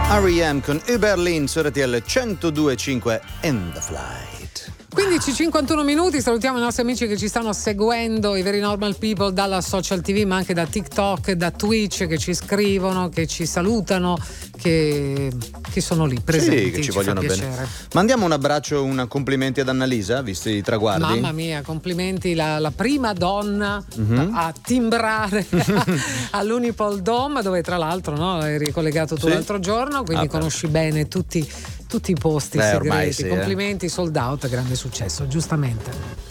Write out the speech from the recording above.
R.E.M. con Uberlin su RTL 102.5 in the flight. 15:51 minuti, salutiamo i nostri amici che ci stanno seguendo, i Very Normal People dalla social TV, ma anche da TikTok, da Twitch, che ci scrivono, che ci salutano, che sono lì presenti. Sì, che ci vogliono fa bene. piacere. Mandiamo un abbraccio, un complimenti ad Annalisa, visti i traguardi. Mamma mia, complimenti, la prima donna a timbrare all'Unipol Dome, dove tra l'altro, no, eri collegato tu l'altro giorno, quindi conosci bene tutti i posti segreti. Ormai sì, complimenti, sold out, grande successo, giustamente.